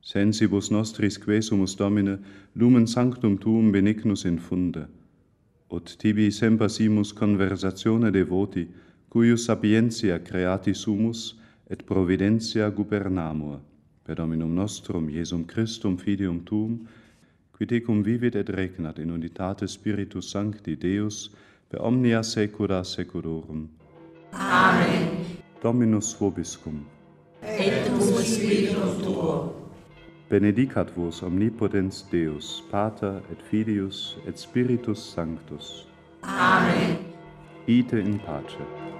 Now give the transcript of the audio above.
Sensibus nostris quesumus Domine, lumen sanctum tuum benignus infunde, ut tibi sempasimus conversatione devoti, cuius sapientia creati sumus, et providentia gubernamur, per Dominum nostrum, Iesum Christum, Filium tuum, qui tecum vivit et regnat in unitate Spiritus Sancti Deus, per omnia saecula saeculorum. Amen. Dominus vobiscum. Et cum spiritu tuo. Benedicat vos omnipotens Deus, Pater et Filius et Spiritus Sanctus. Amen. Ite in pace.